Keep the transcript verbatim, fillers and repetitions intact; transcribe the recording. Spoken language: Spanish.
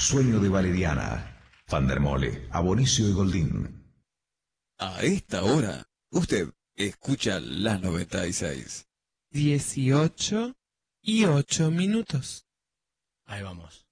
Sueño de Valeriana, Fandermole, Abonicio y Goldín. A esta hora, usted escucha la noventa y seis. Dieciocho y ocho minutos. Ahí vamos.